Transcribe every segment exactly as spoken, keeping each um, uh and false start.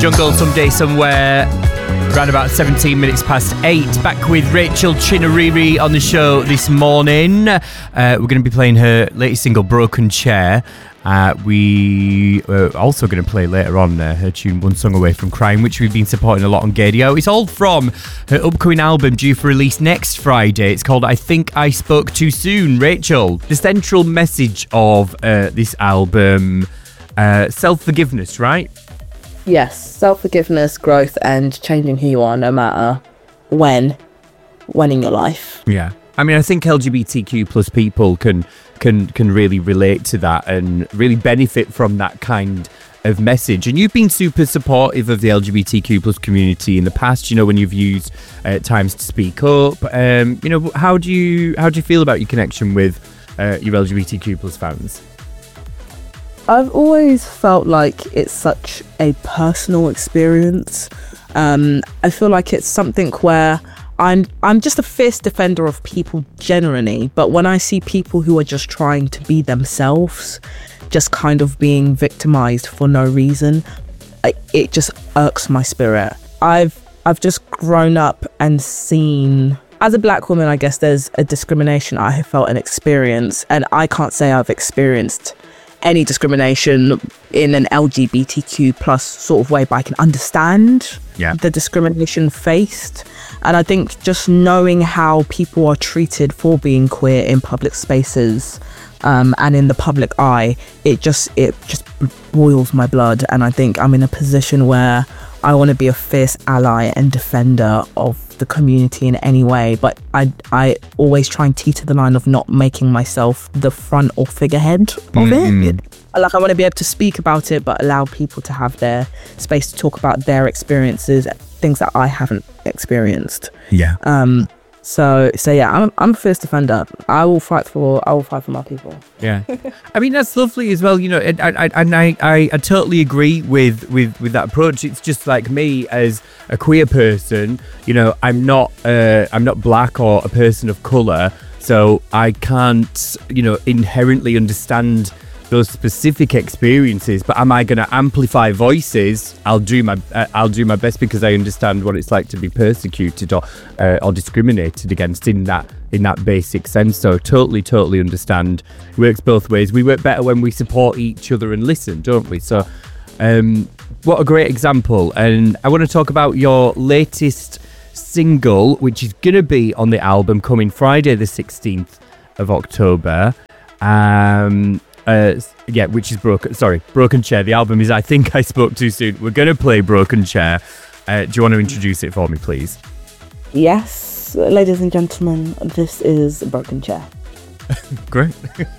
Jungle, Someday, Somewhere. Around about seventeen minutes past eight. Back with Rachel Chinariri on the show this morning. Uh, we're going to be playing her latest single, Broken Chair. Uh, we are also going to play later on uh, her tune One Song Away From Crying, which we've been supporting a lot on Gadio. It's all from her upcoming album due for release next Friday. It's called I Think I Spoke Too Soon. Rachel, the central message of uh, this album, uh, self-forgiveness, right? Yes, self-forgiveness, growth, and changing who you are no matter when, when in your life. Yeah. I mean, I think L G B T Q plus people can can can really relate to that and really benefit from that kind of message. And you've been super supportive of the L G B T Q plus community in the past, you know, when you've used uh, Times to speak up. Um, you know, how do you how do you feel about your connection with uh, your L G B T Q plus fans? I've always felt like it's such a personal experience. Um, I feel like it's something where I'm I'm just a fierce defender of people generally, but when I see people who are just trying to be themselves, just kind of being victimized for no reason, I, it just irks my spirit. I've I've just grown up and seen, as a black woman, I guess there's a discrimination I have felt and experienced, and I can't say I've experienced any discrimination in an L G B T Q plus sort of way, but I can understand yeah. the discrimination faced. And I think just knowing how people are treated for being queer in public spaces um, and in the public eye, it just it just boils my blood. And I think I'm in a position where I want to be a fierce ally and defender of the community in any way, but I I always try and teeter the line of not making myself the front or figurehead of mm-hmm. it. Like, I want to be able to speak about it, but allow people to have their space to talk about their experiences, things that I haven't experienced. Yeah. Um. So so yeah, I'm I'm a fierce defender. I will fight for I will fight for my people. Yeah, I mean that's lovely as well. You know, and I and I, I, I totally agree with, with, with that approach. It's just like me as a queer person. You know, I'm not uh, I'm not black or a person of color, so I can't you know inherently understand those specific experiences. But am I going to amplify voices? I'll do my uh, I'll do my best because I understand what it's like to be persecuted or uh, or discriminated against in that in that basic sense. So totally totally understand. It works both ways. We work better when we support each other and listen, don't we? So um, what a great example. And I want to talk about your latest single, which is going to be on the album coming Friday the sixteenth of October. Um Uh, yeah, which is Broken, sorry, Broken Chair. The album is I Think I Spoke Too Soon. We're going to play Broken Chair. Uh, do you want to introduce it for me, please? Yes, ladies and gentlemen, this is Broken Chair. Great.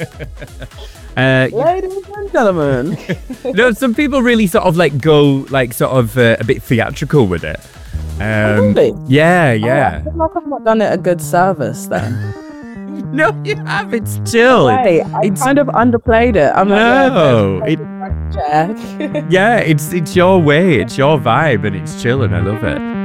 uh, ladies and gentlemen. No, some people really sort of like go like sort of uh, a bit theatrical with it. Um, really? Yeah, yeah. Oh, I feel like I've not done it a good service then. No, you haven't still. Hey, I it's, kind of underplayed it. I'm no, like, yeah, it, yeah, it's it's your way, it's your vibe, and it's chill, and I love it.